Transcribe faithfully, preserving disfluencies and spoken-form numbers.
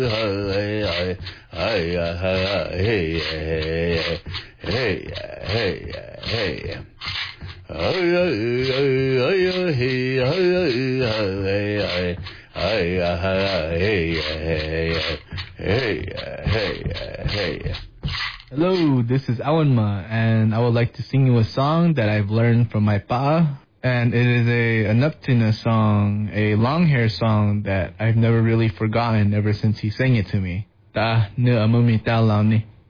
Hello, this is Awanma, and I would like to sing you a song that I've learned from my pa. And it is a, a Naptina song, a long hair song that I've never really forgotten ever since he sang it to me. Ta ne amumi ta lam ni.